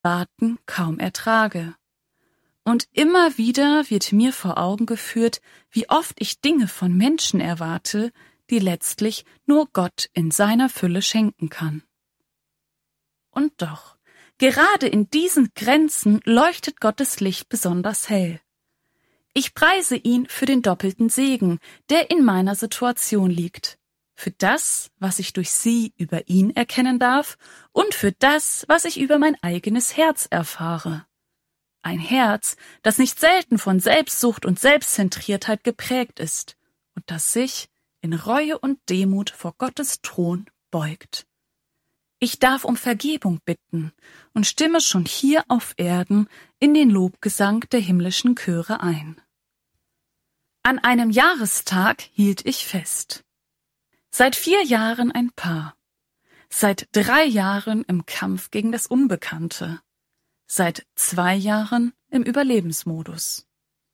Warten kaum ertrage. Und immer wieder wird mir vor Augen geführt, wie oft ich Dinge von Menschen erwarte, die letztlich nur Gott in seiner Fülle schenken kann. Und doch, gerade in diesen Grenzen leuchtet Gottes Licht besonders hell. Ich preise ihn für den doppelten Segen, der in meiner Situation liegt. Für das, was ich durch sie über ihn erkennen darf, und für das, was ich über mein eigenes Herz erfahre. Ein Herz, das nicht selten von Selbstsucht und Selbstzentriertheit geprägt ist und das sich in Reue und Demut vor Gottes Thron beugt. Ich darf um Vergebung bitten und stimme schon hier auf Erden in den Lobgesang der himmlischen Chöre ein. An einem Jahrestag hielt ich fest. Seit 4 Jahren ein Paar. Seit 3 Jahren im Kampf gegen das Unbekannte. Seit 2 Jahren im Überlebensmodus.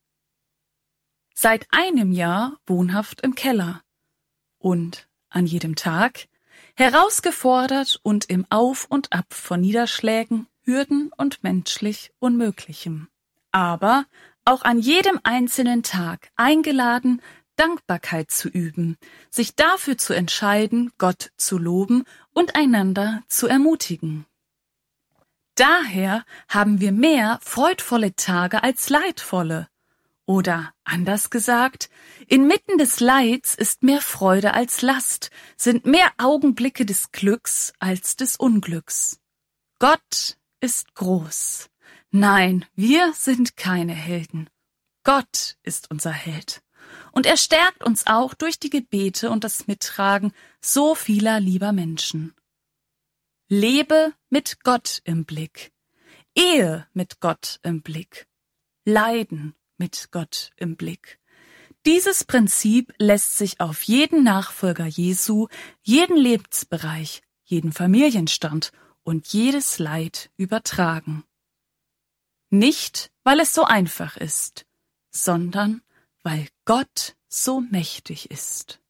Seit einem Jahr wohnhaft im Keller. Und an jedem Tag herausgefordert und im Auf und Ab von Niederschlägen, Hürden und menschlich Unmöglichem. Aber auch an jedem einzelnen Tag eingeladen, Dankbarkeit zu üben, sich dafür zu entscheiden, Gott zu loben und einander zu ermutigen. Daher haben wir mehr freudvolle Tage als leidvolle. Oder anders gesagt, inmitten des Leids ist mehr Freude als Last, sind mehr Augenblicke des Glücks als des Unglücks. Gott ist groß. Nein, wir sind keine Helden. Gott ist unser Held. Und er stärkt uns auch durch die Gebete und das Mittragen so vieler lieber Menschen. Lebe mit Gott im Blick. Ehe mit Gott im Blick. Leiden mit Gott im Blick. Dieses Prinzip lässt sich auf jeden Nachfolger Jesu, jeden Lebensbereich, jeden Familienstand und jedes Leid übertragen. Nicht, weil es so einfach ist, sondern weil Gott so mächtig ist.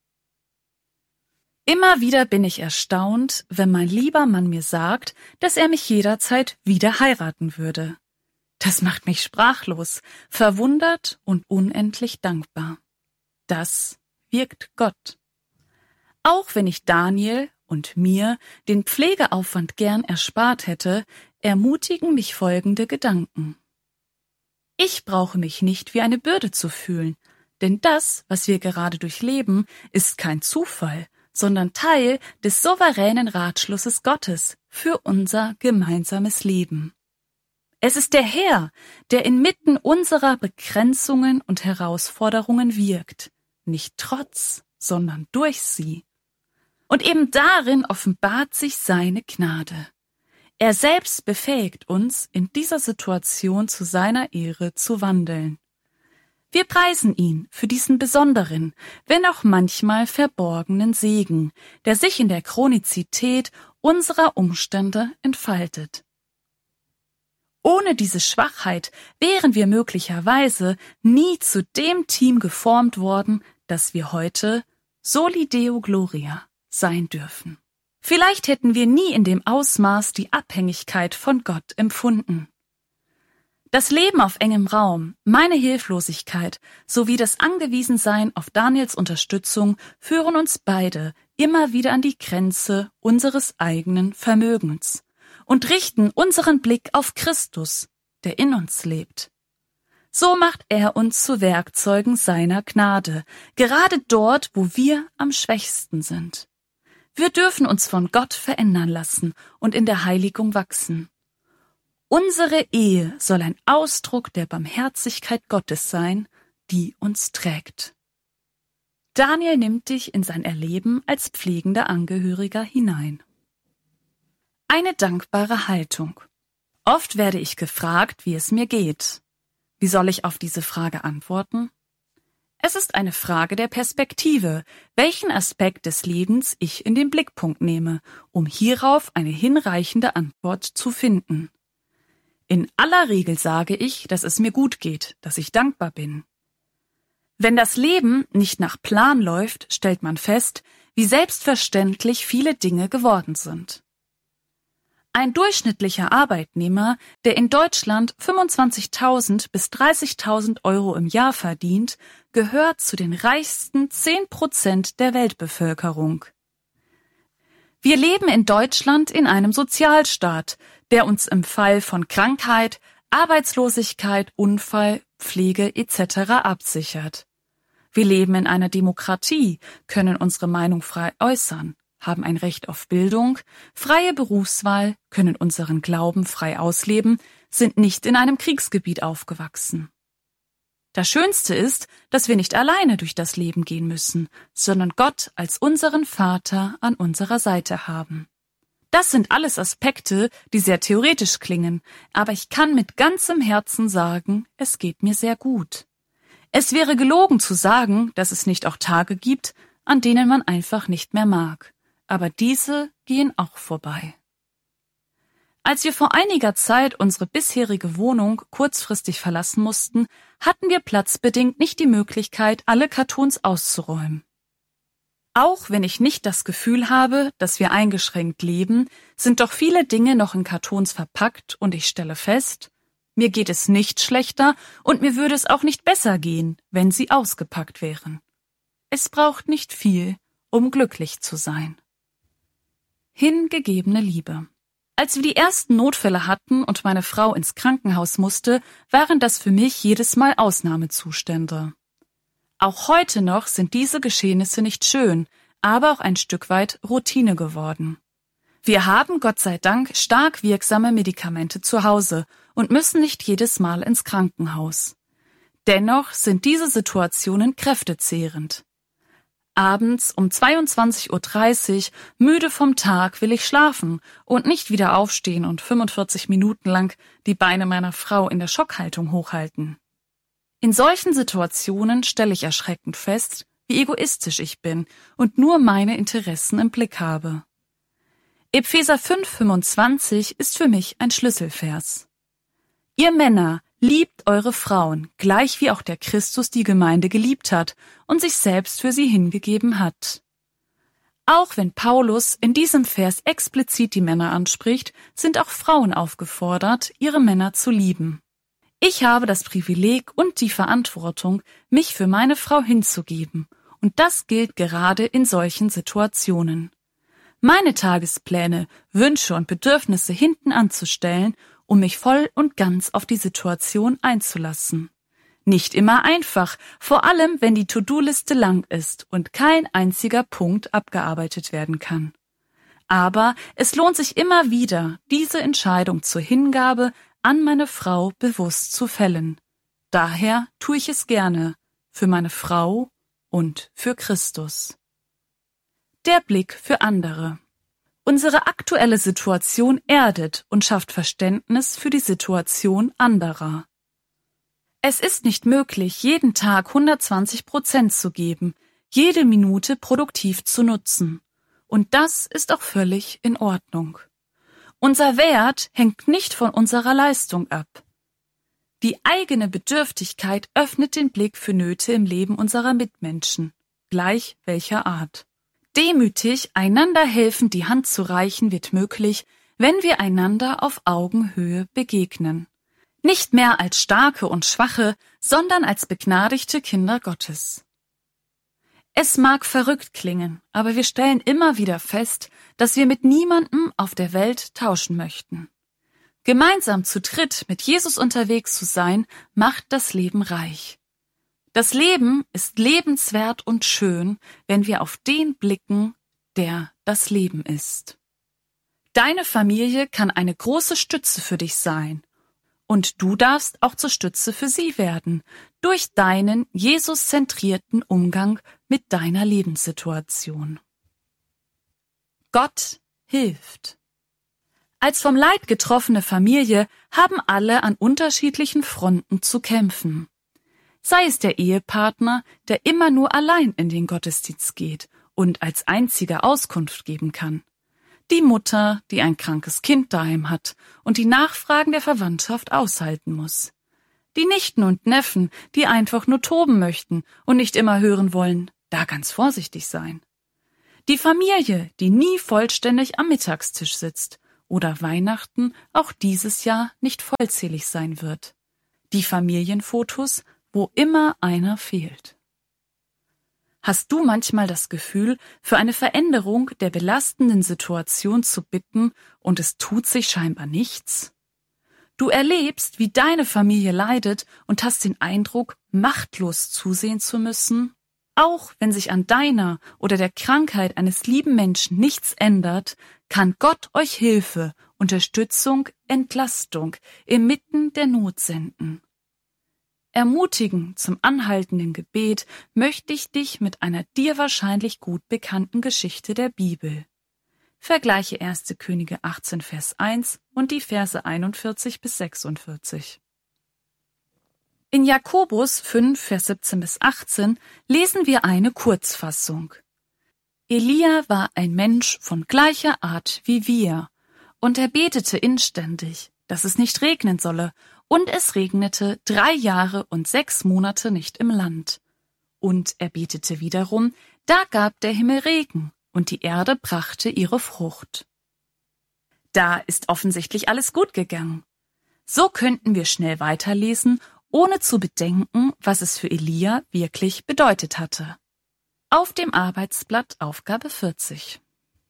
Immer wieder bin ich erstaunt, wenn mein lieber Mann mir sagt, dass er mich jederzeit wieder heiraten würde. Das macht mich sprachlos, verwundert und unendlich dankbar. Das wirkt Gott. Auch wenn ich Daniel und mir den Pflegeaufwand gern erspart hätte, ermutigen mich folgende Gedanken. Ich brauche mich nicht wie eine Bürde zu fühlen, denn das, was wir gerade durchleben, ist kein Zufall, sondern Teil des souveränen Ratschlusses Gottes für unser gemeinsames Leben. Es ist der Herr, der inmitten unserer Begrenzungen und Herausforderungen wirkt, nicht trotz, sondern durch sie. Und eben darin offenbart sich seine Gnade. Er selbst befähigt uns, in dieser Situation zu seiner Ehre zu wandeln. Wir preisen ihn für diesen besonderen, wenn auch manchmal verborgenen Segen, der sich in der Chronizität unserer Umstände entfaltet. Ohne diese Schwachheit wären wir möglicherweise nie zu dem Team geformt worden, das wir heute Soli Deo Gloria sein dürfen. Vielleicht hätten wir nie in dem Ausmaß die Abhängigkeit von Gott empfunden. Das Leben auf engem Raum, meine Hilflosigkeit sowie das Angewiesensein auf Daniels Unterstützung führen uns beide immer wieder an die Grenze unseres eigenen Vermögens und richten unseren Blick auf Christus, der in uns lebt. So macht er uns zu Werkzeugen seiner Gnade, gerade dort, wo wir am schwächsten sind. Wir dürfen uns von Gott verändern lassen und in der Heiligung wachsen. Unsere Ehe soll ein Ausdruck der Barmherzigkeit Gottes sein, die uns trägt. Daniel nimmt dich in sein Erleben als pflegender Angehöriger hinein. Eine dankbare Haltung. Oft werde ich gefragt, wie es mir geht. Wie soll ich auf diese Frage antworten? Es ist eine Frage der Perspektive, welchen Aspekt des Lebens ich in den Blickpunkt nehme, um hierauf eine hinreichende Antwort zu finden. In aller Regel sage ich, dass es mir gut geht, dass ich dankbar bin. Wenn das Leben nicht nach Plan läuft, stellt man fest, wie selbstverständlich viele Dinge geworden sind. Ein durchschnittlicher Arbeitnehmer, der in Deutschland 25.000 bis 30.000 Euro im Jahr verdient, gehört zu den reichsten 10% der Weltbevölkerung. Wir leben in Deutschland in einem Sozialstaat, der uns im Fall von Krankheit, Arbeitslosigkeit, Unfall, Pflege etc. absichert. Wir leben in einer Demokratie, können unsere Meinung frei äußern, haben ein Recht auf Bildung, freie Berufswahl, können unseren Glauben frei ausleben, sind nicht in einem Kriegsgebiet aufgewachsen. Das Schönste ist, dass wir nicht alleine durch das Leben gehen müssen, sondern Gott als unseren Vater an unserer Seite haben. Das sind alles Aspekte, die sehr theoretisch klingen, aber ich kann mit ganzem Herzen sagen, es geht mir sehr gut. Es wäre gelogen zu sagen, dass es nicht auch Tage gibt, an denen man einfach nicht mehr mag. Aber diese gehen auch vorbei. Als wir vor einiger Zeit unsere bisherige Wohnung kurzfristig verlassen mussten, hatten wir platzbedingt nicht die Möglichkeit, alle Kartons auszuräumen. Auch wenn ich nicht das Gefühl habe, dass wir eingeschränkt leben, sind doch viele Dinge noch in Kartons verpackt und ich stelle fest, mir geht es nicht schlechter und mir würde es auch nicht besser gehen, wenn sie ausgepackt wären. Es braucht nicht viel, um glücklich zu sein. Hingegebene Liebe. Als wir die ersten Notfälle hatten und meine Frau ins Krankenhaus musste, waren das für mich jedes Mal Ausnahmezustände. Auch heute noch sind diese Geschehnisse nicht schön, aber auch ein Stück weit Routine geworden. Wir haben, Gott sei Dank, stark wirksame Medikamente zu Hause und müssen nicht jedes Mal ins Krankenhaus. Dennoch sind diese Situationen kräftezehrend. Abends um 22:30 Uhr, müde vom Tag, will ich schlafen und nicht wieder aufstehen und 45 Minuten lang die Beine meiner Frau in der Schockhaltung hochhalten. In solchen Situationen stelle ich erschreckend fest, wie egoistisch ich bin und nur meine Interessen im Blick habe. Epheser 5,25 ist für mich ein Schlüsselvers. Ihr Männer, liebt eure Frauen, gleich wie auch der Christus die Gemeinde geliebt hat und sich selbst für sie hingegeben hat. Auch wenn Paulus in diesem Vers explizit die Männer anspricht, sind auch Frauen aufgefordert, ihre Männer zu lieben. Ich habe das Privileg und die Verantwortung, mich für meine Frau hinzugeben, und das gilt gerade in solchen Situationen. Meine Tagespläne, Wünsche und Bedürfnisse hinten anzustellen, um mich voll und ganz auf die Situation einzulassen. Nicht immer einfach, vor allem wenn die To-Do-Liste lang ist und kein einziger Punkt abgearbeitet werden kann. Aber es lohnt sich immer wieder, diese Entscheidung zur Hingabe an meine Frau bewusst zu fällen. Daher tue ich es gerne, für meine Frau und für Christus. Der Blick für andere. Unsere aktuelle Situation erdet und schafft Verständnis für die Situation anderer. Es ist nicht möglich, jeden Tag 120% zu geben, jede Minute produktiv zu nutzen. Und das ist auch völlig in Ordnung. Unser Wert hängt nicht von unserer Leistung ab. Die eigene Bedürftigkeit öffnet den Blick für Nöte im Leben unserer Mitmenschen, gleich welcher Art. Demütig einander helfen, die Hand zu reichen, wird möglich, wenn wir einander auf Augenhöhe begegnen. Nicht mehr als Starke und Schwache, sondern als begnadigte Kinder Gottes. Es mag verrückt klingen, aber wir stellen immer wieder fest, dass wir mit niemandem auf der Welt tauschen möchten. Gemeinsam zu dritt mit Jesus unterwegs zu sein, macht das Leben reich. Das Leben ist lebenswert und schön, wenn wir auf den blicken, der das Leben ist. Deine Familie kann eine große Stütze für dich sein. Und du darfst auch zur Stütze für sie werden, durch deinen Jesus-zentrierten Umgang mit deiner Lebenssituation. Gott hilft. Als vom Leid getroffene Familie haben alle an unterschiedlichen Fronten zu kämpfen. Sei es der Ehepartner, der immer nur allein in den Gottesdienst geht und als einziger Auskunft geben kann. Die Mutter, die ein krankes Kind daheim hat und die Nachfragen der Verwandtschaft aushalten muss. Die Nichten und Neffen, die einfach nur toben möchten und nicht immer hören wollen, da ganz vorsichtig sein. Die Familie, die nie vollständig am Mittagstisch sitzt oder Weihnachten auch dieses Jahr nicht vollzählig sein wird. Die Familienfotos, wo immer einer fehlt. Hast du manchmal das Gefühl, für eine Veränderung der belastenden Situation zu bitten und es tut sich scheinbar nichts? Du erlebst, wie deine Familie leidet und hast den Eindruck, machtlos zusehen zu müssen? Auch wenn sich an deiner oder der Krankheit eines lieben Menschen nichts ändert, kann Gott euch Hilfe, Unterstützung, Entlastung inmitten der Not senden. Ermutigen zum anhaltenden Gebet möchte ich dich mit einer dir wahrscheinlich gut bekannten Geschichte der Bibel. Vergleiche 1. Könige 18, Vers 1 und die Verse 41 bis 46. In Jakobus 5, Vers 17 bis 18 lesen wir eine Kurzfassung. Elia war ein Mensch von gleicher Art wie wir, und er betete inständig, dass es nicht regnen solle, und es regnete 3 Jahre und 6 Monate nicht im Land. Und er betete wiederum, da gab der Himmel Regen, und die Erde brachte ihre Frucht. Da ist offensichtlich alles gut gegangen. So könnten wir schnell weiterlesen, ohne zu bedenken, was es für Elia wirklich bedeutet hatte. Auf dem Arbeitsblatt Aufgabe 40.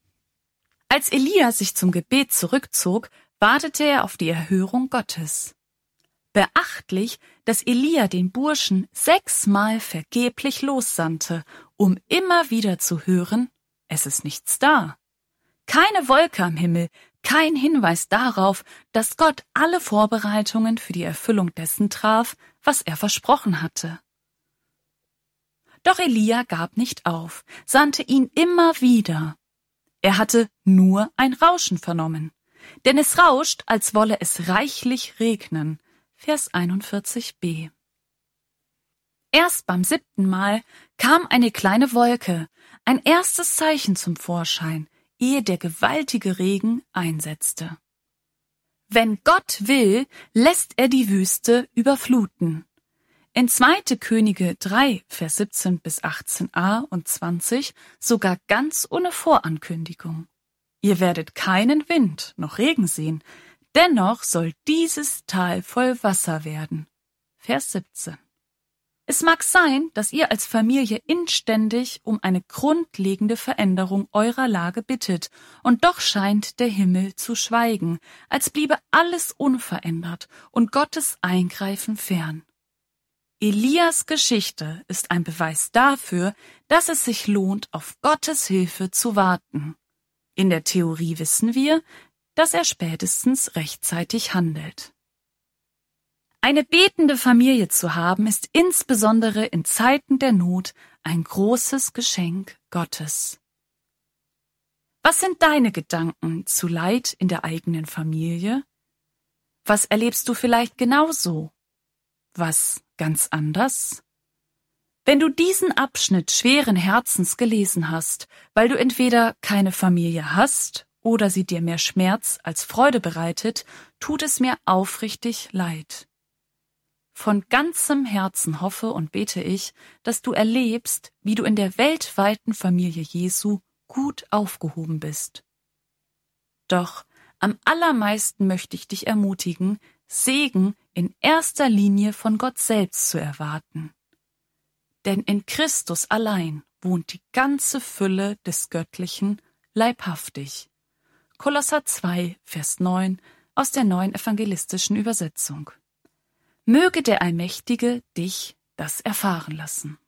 Als Elia sich zum Gebet zurückzog, wartete er auf die Erhörung Gottes. Beachtlich, dass Elia den Burschen 6-mal vergeblich lossandte, um immer wieder zu hören, es ist nichts da. Keine Wolke am Himmel, kein Hinweis darauf, dass Gott alle Vorbereitungen für die Erfüllung dessen traf, was er versprochen hatte. Doch Elia gab nicht auf, sandte ihn immer wieder. Er hatte nur ein Rauschen vernommen, denn es rauscht, als wolle es reichlich regnen. Vers 41b. Erst beim 7. Mal kam eine kleine Wolke, ein erstes Zeichen zum Vorschein, ehe der gewaltige Regen einsetzte. Wenn Gott will, lässt er die Wüste überfluten. In 2. Könige 3, Vers 17 bis 18a und 20 sogar ganz ohne Vorankündigung. Ihr werdet keinen Wind noch Regen sehen, dennoch soll dieses Tal voll Wasser werden. Vers 17. Es mag sein, dass ihr als Familie inständig um eine grundlegende Veränderung eurer Lage bittet, und doch scheint der Himmel zu schweigen, als bliebe alles unverändert und Gottes Eingreifen fern. Elias Geschichte ist ein Beweis dafür, dass es sich lohnt, auf Gottes Hilfe zu warten. In der Theorie wissen wir, dass er spätestens rechtzeitig handelt. Eine betende Familie zu haben, ist insbesondere in Zeiten der Not ein großes Geschenk Gottes. Was sind deine Gedanken zu Leid in der eigenen Familie? Was erlebst du vielleicht genauso? Was ganz anders? Wenn du diesen Abschnitt schweren Herzens gelesen hast, weil du entweder keine Familie hast oder sie dir mehr Schmerz als Freude bereitet, tut es mir aufrichtig leid. Von ganzem Herzen hoffe und bete ich, dass du erlebst, wie du in der weltweiten Familie Jesu gut aufgehoben bist. Doch am allermeisten möchte ich dich ermutigen, Segen in erster Linie von Gott selbst zu erwarten. Denn in Christus allein wohnt die ganze Fülle des Göttlichen leibhaftig. Kolosser 2, Vers 9 aus der Neuen Evangelistischen Übersetzung. Möge der Allmächtige dich das erfahren lassen.